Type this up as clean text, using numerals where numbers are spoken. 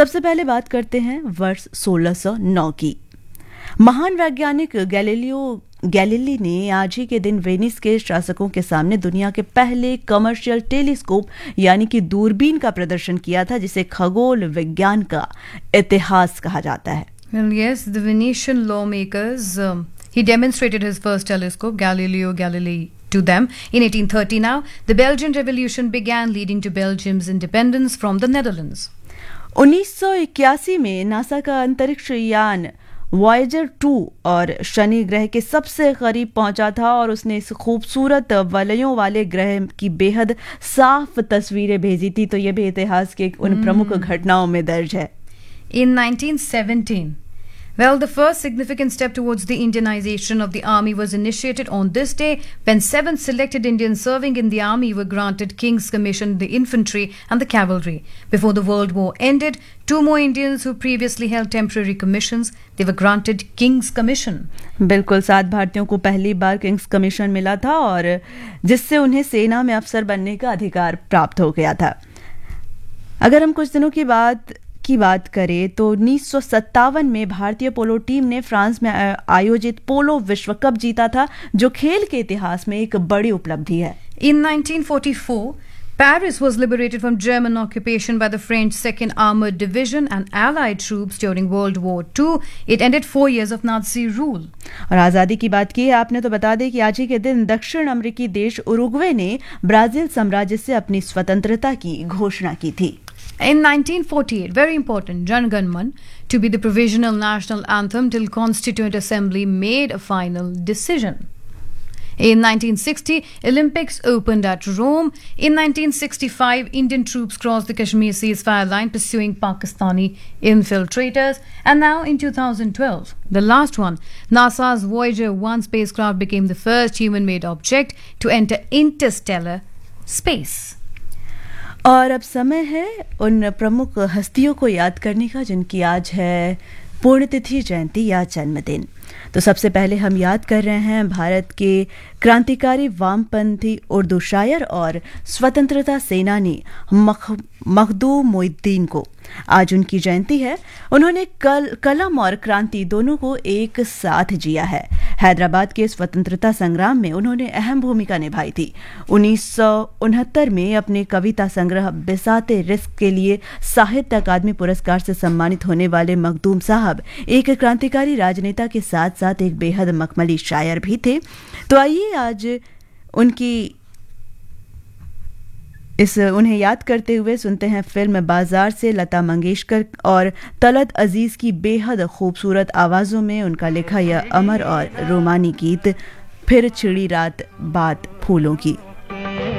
सबसे पहले बात करते हैं वर्ष 1609 की। महान वैज्ञानिक गैलीली ने आज ही के दिन वेनिस के शासकों के सामने दुनिया के पहले कमर्शियल टेलीस्कोप यानी कि दूरबीन का प्रदर्शन किया था, जिसे खगोल विज्ञान का इतिहास कहा जाता है। Well, yes, the Venetian lawmakers, he demonstrated his first telescope, Galileo Galilei, to them in 1830. Now, the Belgian Revolution began, leading to Belgium's independence from the Netherlands. 1981 में नासा का अंतरिक्ष यान वॉयेजर 2 और शनि ग्रह के सबसे करीब पहुंचा था और उसने इस खूबसूरत वलयों वाले ग्रह की बेहद साफ तस्वीरें भेजी थी। तो ये भी इतिहास के उन प्रमुख घटनाओं में दर्ज है। In 1917, well, the first significant step towards the Indianization of the army was initiated on this day when 7 selected Indians serving in the army were granted King's Commission, the infantry and the cavalry. Before the World War ended, 2 more Indians who previously held temporary commissions, they were granted King's Commission. बिल्कुल, 7 भारतीयों को पहली बार Kings commission मिला था और जिससे उन्हें सेना में अफसर बनने का अधिकार प्राप्त हो गया था। अगर हम कुछ दिनों की बात करें तो 1957 में भारतीय पोलो टीम ने फ्रांस में आयोजित पोलो विश्व कप जीता था, जो खेल के इतिहास में एक बड़ी उपलब्धि है। In 1944, Paris was liberated from German occupation by the French 2nd Armored Division and Allied troops during World War II. It ended 4 years of Nazi rule. और आज़ादी की बात की है आपने, तो बता दें कि आज ही के दिन दक्षिण अमेरिकी देश उरुग्वे ने ब्राजील साम्राज्य से अपनी स्वतंत्रता की घोषणा की थी। In 1948, very important, Jan Gan Man to be the provisional national anthem till Constituent Assembly made a final decision. In 1960, Olympics opened at Rome. In 1965, Indian troops crossed the Kashmir ceasefire line pursuing Pakistani infiltrators. And now in 2012, the last one, NASA's Voyager 1 spacecraft became the first human-made object to enter interstellar space. और अब समय है उन प्रमुख हस्तियों को याद करने का जिनकी आज है पुण्यतिथि, जयंती या जन्मदिन। तो सबसे पहले हम याद कर रहे हैं भारत के क्रांतिकारी वामपंथी उर्दू शायर और स्वतंत्रता सेनानी मखदूम मोइनुद्दीन को। आज उनकी जयंती है। उन्होंने कलम और क्रांति दोनों को एक साथ जिया है। हैदराबाद के स्वतंत्रता संग्राम में उन्होंने अहम भूमिका निभाई थी। 1969 में अपने कविता संग्रह बिसाते रिस्क के लिए साहित्य अकादमी पुरस्कार से सम्मानित होने वाले मखदूम साहब एक क्रांतिकारी राजनेता के साथ साथ एक बेहद मखमली शायर भी थे। तो आइए आज उन्हें याद करते हुए सुनते हैं फिल्म बाजार से लता मंगेशकर और तलत अजीज की बेहद खूबसूरत आवाजों में उनका लिखा यह अमर और रोमानी गीत फिर छिड़ी रात बात फूलों की।